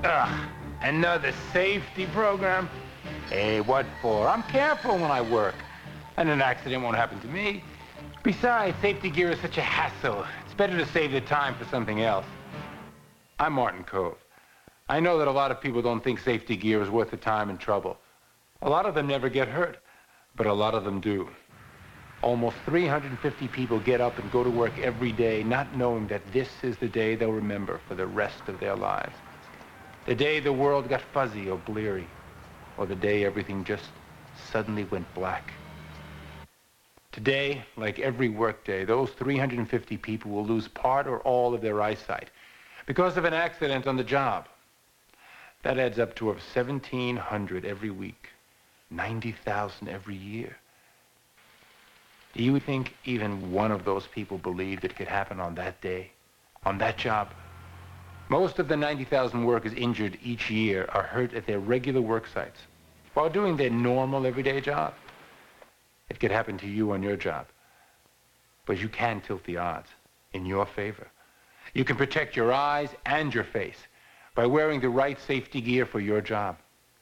Ugh, another safety program? Hey, what for? I'm careful when I work. And an accident won't happen to me. Besides, safety gear is such a hassle. It's better to save the time for something else. I'm Martin Kove. I know that a lot of people don't think safety gear is worth the time and trouble. A lot of them never get hurt, but a lot of them do. Almost 350 people get up and go to work every day not knowing that this is the day they'll remember for the rest of their lives. The day the world got fuzzy or bleary, or the day everything just suddenly went black. Today, like every workday, those 350 people will lose part or all of their eyesight because of an accident on the job. That adds up to over 1,700 every week, 90,000 every year. Do you think even one of those people believed it could happen on that day, on that job? Most of the 90,000 workers injured each year are hurt at their regular work sites while doing their normal everyday job. It could happen to you on your job, but you can tilt the odds in your favor. You can protect your eyes and your face by wearing the right safety gear for your job.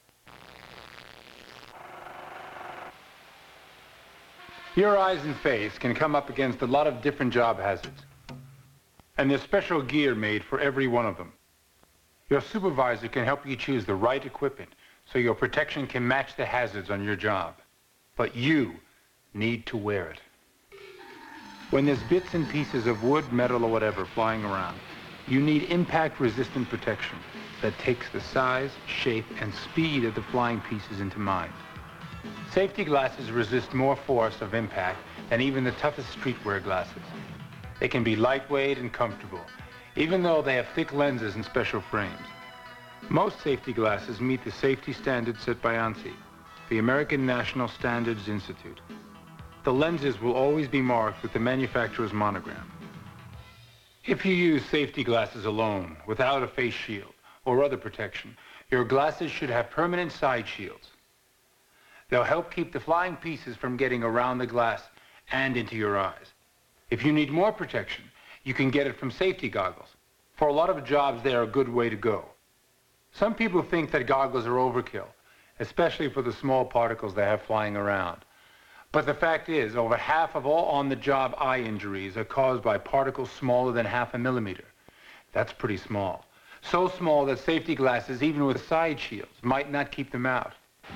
Your eyes and face can come up against a lot of different job hazards, and there's special gear made for every one of them. Your supervisor can help you choose the right equipment so your protection can match the hazards on your job. But you need to wear it. When there's bits and pieces of wood, metal, or whatever flying around, you need impact-resistant protection that takes the size, shape, and speed of the flying pieces into mind. Safety glasses resist more force of impact than even the toughest streetwear glasses. They can be lightweight and comfortable, even though they have thick lenses and special frames. Most safety glasses meet the safety standards set by ANSI, the American National Standards Institute. The lenses will always be marked with the manufacturer's monogram. If you use safety glasses alone, without a face shield or other protection, your glasses should have permanent side shields. They'll help keep the flying pieces from getting around the glass and into your eyes. If you need more protection, you can get it from safety goggles. For a lot of jobs, they're a good way to go. Some people think that goggles are overkill, especially for the small particles they have flying around. But the fact is, over half of all on-the-job eye injuries are caused by particles smaller than 0.5 millimeter. That's pretty small. So small that safety glasses, even with side shields, might not keep them out.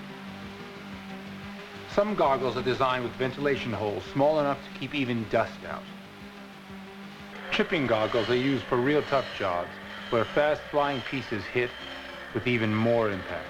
Some goggles are designed with ventilation holes small enough to keep even dust out. Chipping goggles are used for real tough jobs where fast flying pieces hit with even more impact.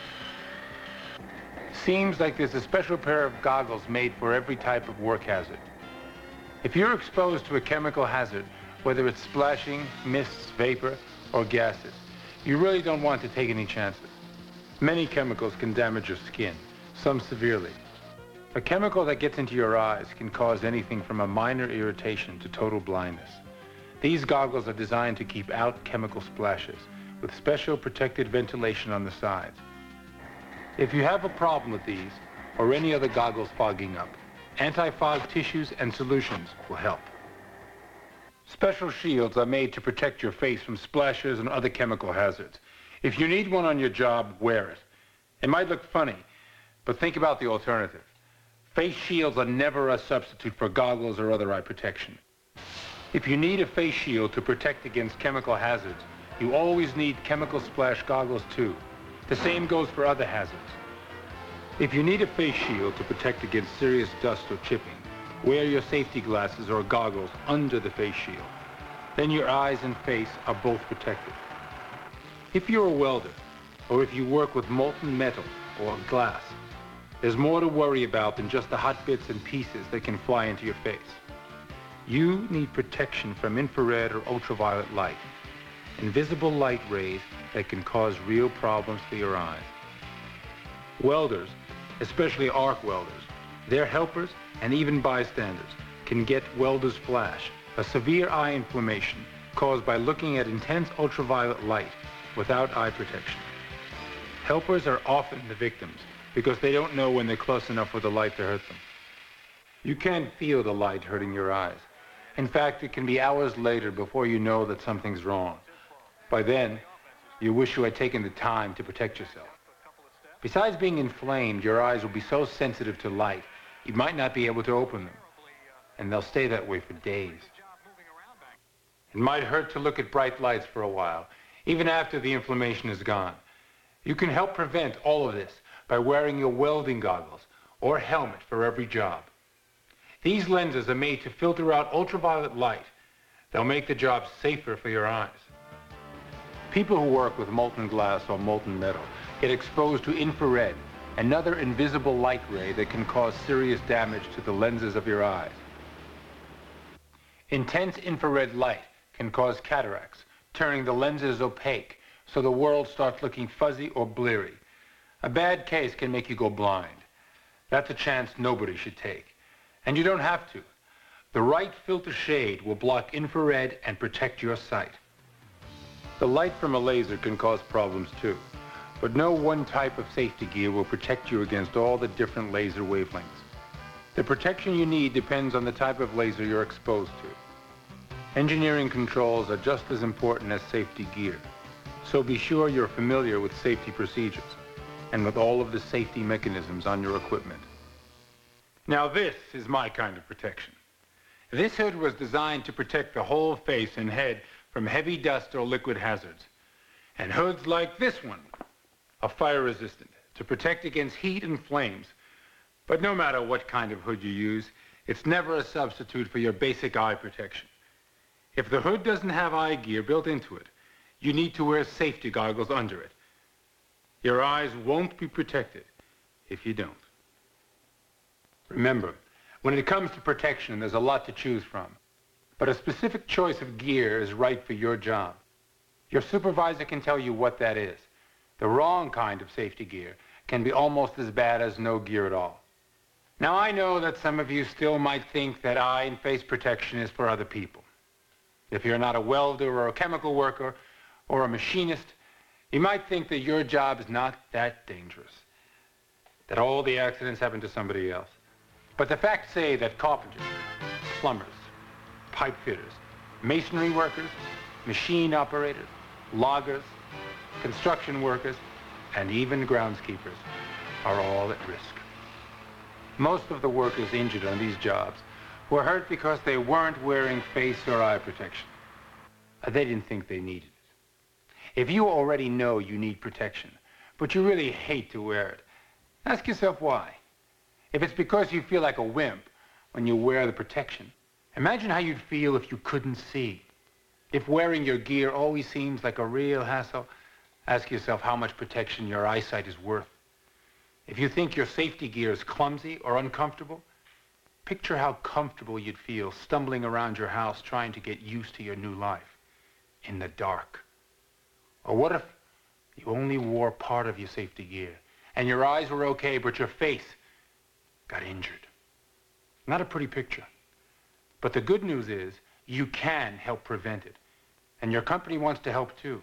Seems like there's a special pair of goggles made for every type of work hazard. If you're exposed to a chemical hazard, whether it's splashing, mists, vapor, or gases, you really don't want to take any chances. Many chemicals can damage your skin, some severely. A chemical that gets into your eyes can cause anything from a minor irritation to total blindness. These goggles are designed to keep out chemical splashes with special protected ventilation on the sides. If you have a problem with these or any other goggles fogging up, anti-fog tissues and solutions will help. Special shields are made to protect your face from splashes and other chemical hazards. If you need one on your job, wear it. It might look funny, but think about the alternative. Face shields are never a substitute for goggles or other eye protection. If you need a face shield to protect against chemical hazards, you always need chemical splash goggles too. The same goes for other hazards. If you need a face shield to protect against serious dust or chipping, wear your safety glasses or goggles under the face shield. Then your eyes and face are both protected. If you're a welder, or if you work with molten metal or glass, there's more to worry about than just the hot bits and pieces that can fly into your face. You need protection from infrared or ultraviolet light, invisible light rays that can cause real problems for your eyes. Welders, especially arc welders, their helpers, and even bystanders can get welder's flash, a severe eye inflammation caused by looking at intense ultraviolet light without eye protection. Helpers are often the victims because they don't know when they're close enough with the light to hurt them. You can't feel the light hurting your eyes. In fact, it can be hours later before you know that something's wrong. By then, you wish you had taken the time to protect yourself. Besides being inflamed, your eyes will be so sensitive to light, you might not be able to open them, and they'll stay that way for days. It might hurt to look at bright lights for a while, even after the inflammation is gone. You can help prevent all of this by wearing your welding goggles or helmet for every job. These lenses are made to filter out ultraviolet light. They'll make the job safer for your eyes. People who work with molten glass or molten metal get exposed to infrared, another invisible light ray that can cause serious damage to the lenses of your eyes. Intense infrared light can cause cataracts, turning the lenses opaque, so the world starts looking fuzzy or bleary. A bad case can make you go blind. That's a chance nobody should take. And you don't have to. The right filter shade will block infrared and protect your sight. The light from a laser can cause problems too, but no one type of safety gear will protect you against all the different laser wavelengths. The protection you need depends on the type of laser you're exposed to. Engineering controls are just as important as safety gear, so be sure you're familiar with safety procedures and with all of the safety mechanisms on your equipment. Now this is my kind of protection. This hood was designed to protect the whole face and head from heavy dust or liquid hazards. And hoods like this one are fire resistant to protect against heat and flames. But no matter what kind of hood you use, it's never a substitute for your basic eye protection. If the hood doesn't have eye gear built into it, you need to wear safety goggles under it. Your eyes won't be protected if you don't. Remember, when it comes to protection, there's a lot to choose from. But a specific choice of gear is right for your job. Your supervisor can tell you what that is. The wrong kind of safety gear can be almost as bad as no gear at all. Now, I know that some of you still might think that eye and face protection is for other people. If you're not a welder or a chemical worker or a machinist, you might think that your job is not that dangerous, that all the accidents happen to somebody else. But the facts say that carpenters, plumbers, pipe fitters, masonry workers, machine operators, loggers, construction workers, and even groundskeepers are all at risk. Most of the workers injured on these jobs were hurt because they weren't wearing face or eye protection. They didn't think they needed it. If you already know you need protection, but you really hate to wear it, ask yourself why. If it's because you feel like a wimp when you wear the protection, imagine how you'd feel if you couldn't see. If wearing your gear always seems like a real hassle, ask yourself how much protection your eyesight is worth. If you think your safety gear is clumsy or uncomfortable, picture how comfortable you'd feel stumbling around your house trying to get used to your new life in the dark. Or what if you only wore part of your safety gear and your eyes were okay, but your face got injured? Not a pretty picture. But the good news is you can help prevent it. And your company wants to help too.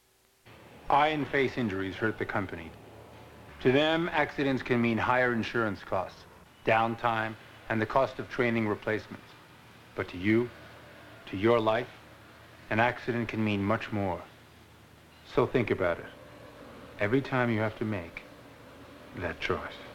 Eye and face injuries hurt the company. To them, accidents can mean higher insurance costs, downtime, and the cost of training replacements. But to you, to your life, an accident can mean much more. So think about it every time you have to make that choice.